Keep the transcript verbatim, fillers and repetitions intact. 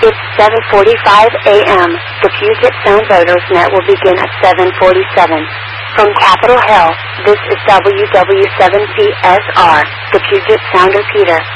It's seven forty-five a m The Puget Sound Voters Net will begin at seven forty-seven. From Capitol Hill, this is W W seven C S R, the Puget Sound Repeater.